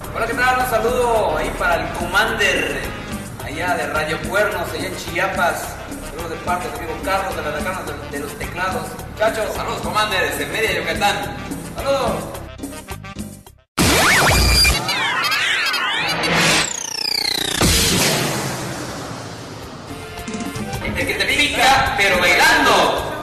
Hola, ¿qué tal? Un saludo ahí para el Commander, allá de Radio Cuernos, allá en Chiapas. Saludos de parte de amigo Carlos de la Decana de los Teclados. Muchachos, Saludos, Commander, desde Mérida, Yucatán. saludos. El que te pica, pero